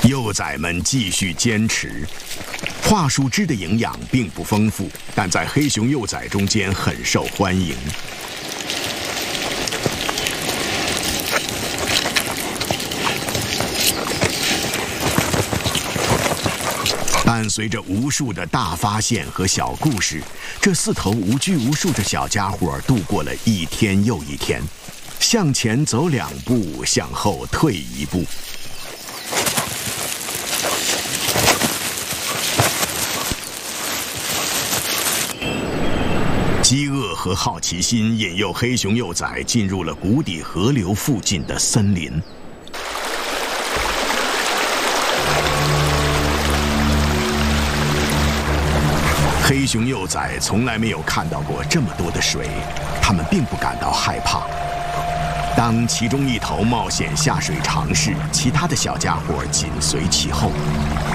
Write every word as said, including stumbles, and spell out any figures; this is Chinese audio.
幼崽们继续坚持。桦树枝的营养并不丰富，但在黑熊幼崽中间很受欢迎。伴随着无数的大发现和小故事，这四头无拘无束的小家伙度过了一天又一天，向前走两步，向后退一步。饥饿和好奇心引诱黑熊幼崽进入了谷底河流附近的森林。黑熊幼崽从来没有看到过这么多的水，它们并不感到害怕。当其中一头冒险下水尝试，其他的小家伙紧随其后。